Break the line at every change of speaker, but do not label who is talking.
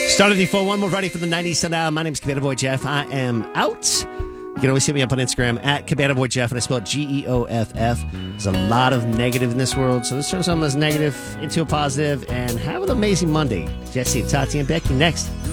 Start of the 4-1. We're ready for the 90s Sundial. My name's Cabana Boy Jeff. I am out. You can always hit me up on Instagram at Cabana Boy Jeff, and I spell it Geoff. There's a lot of negative in this world, so let's turn some of this negative into a positive and have an amazing Monday. Jesse, Tati, and Becky next.